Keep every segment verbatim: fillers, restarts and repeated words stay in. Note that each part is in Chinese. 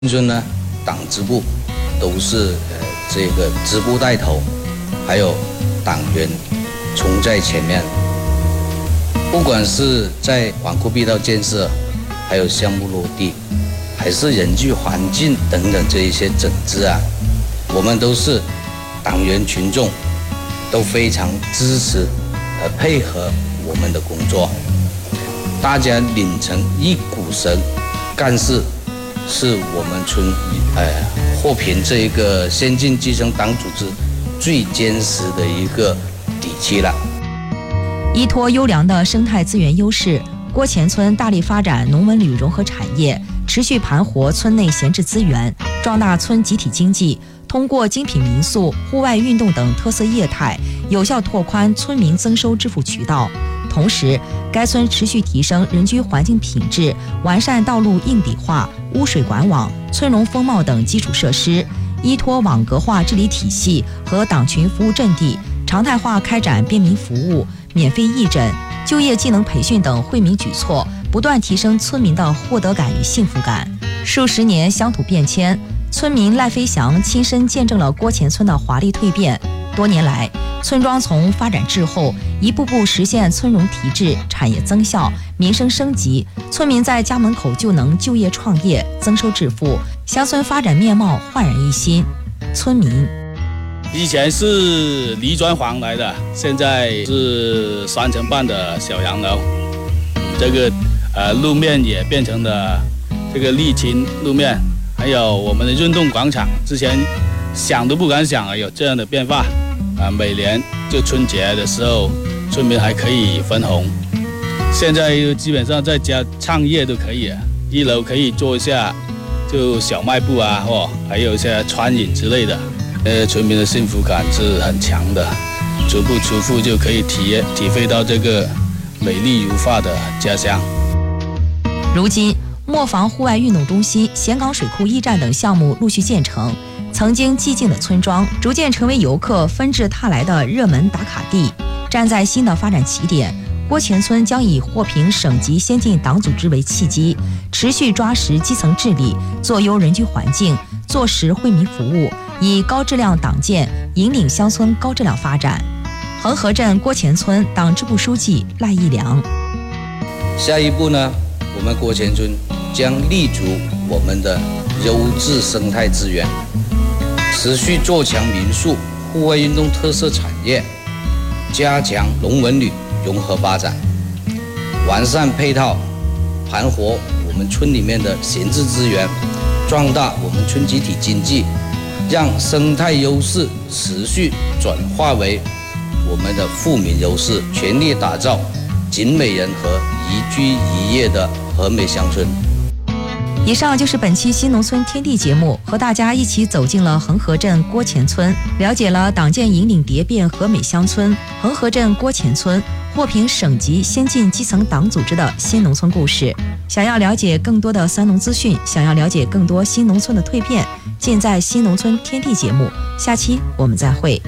村呢，党支部都是呃这个支部带头，还有党员冲在前面。不管是在广阔碧道建设，还有项目落地，还是人居环境等等这一些整治啊，我们都是党员群众都非常支持和配合我们的工作，大家拧成一股绳，干事是我们村呃获评这一个先进基层党组织最坚实的一个底气了。 依托优良的生态资源优势，郭前村大力发展农文旅融合产业，持续盘活村内闲置资源，壮大村集体经济，通过精品民宿、户外运动等特色业态，有效拓宽村民增收支付渠道。同时，该村持续提升人居环境品质，完善道路硬底化、污水管网、村容风貌等基础设施，依托网格化治理体系和党群服务阵地，常态化开展便民服务、免费义诊、就业技能培训等惠民举措，不断提升村民的获得感与幸福感。数十年乡土变迁，村民赖飞翔亲身见证了郭前村的华丽蜕变。多年来，村庄从发展滞后，一步步实现村容提质、产业增效、民生升级，村民在家门口就能就业创业、增收致富，乡村发展面貌焕然一新。村民以前是泥砖房来的，现在是三层半的小洋楼。这个呃路面也变成了这个沥青路面，还有我们的运动广场，之前想都不敢想啊有这样的变化啊！每年就春节的时候，村民还可以分红，现在基本上在家创业都可以了。一楼可以做一下就小卖部啊，或还有一些餐饮之类的。呃，村民的幸福感是很强的，足不出户就可以体验体会到这个美丽如画的家乡。 如今，磨坊户外运动中心、咸港水库驿站等项目陆续建成，曾经寂静的村庄逐渐成为游客纷至沓来的热门打卡地。站在新的发展起点，郭前村将以获评省级先进党组织为契机，持续抓实基层治理，做优人居环境，做实惠民服务，以高质量党建引领乡村高质量发展。恒河镇郭前村党支部书记赖义良。 下一步呢，我们郭前村将立足我们的优质生态资源，持续做强民宿、户外运动特色产业，加强农文旅融合发展，完善配套，盘活我们村里面的闲置资源，壮大我们村集体经济，让生态优势持续转化为我们的富民优势，全力打造景美人和宜居宜业的和美乡村。 以上就是本期新农村天地节目，和大家一起走进了恒河镇郭前村，了解了党建引领蝶变和美乡村恒河镇郭前村获评省级先进基层党组织的新农村故事。想要了解更多的三农资讯，想要了解更多新农村的蜕变，尽在新农村天地节目。下期我们再会。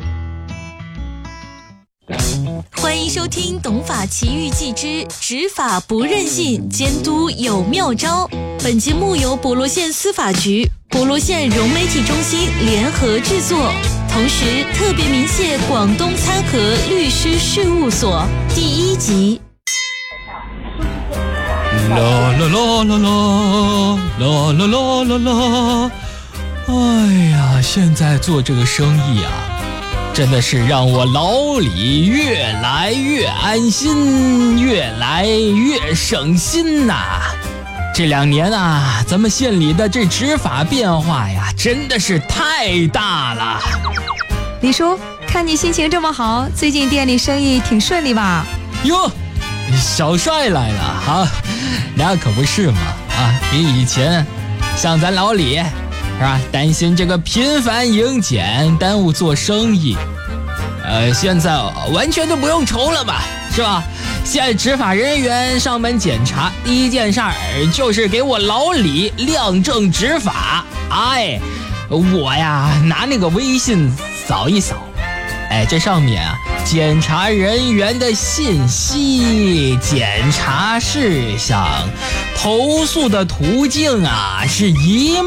欢迎收听《懂法奇遇记之执法不任性，监督有妙招》。本节目由博罗县司法局、博罗县融媒体中心联合制作，同时特别鸣谢广东参合律师事务所。第一集。 啦啦啦啦啦啦啦啦啦啦！哎呀，现在做这个生意啊，真的是让我老李越来越安心，越来越省心呐、啊！这两年啊，咱们县里的这执法变化呀，真的是太大了。 李叔，看你心情这么好，最近店里生意挺顺利吧？ 哟，小帅来了哈，那可不是嘛啊！比以前，像咱老李是吧，担心这个频繁迎检耽误做生意，呃，现在完全都不用愁了吧，是吧？现在执法人员上门检查，第一件事儿就是给我老李亮证执法。哎，我呀拿那个微信扫一扫，哎，这上面啊检查人员的信息、检查事项、投诉的途径啊，是一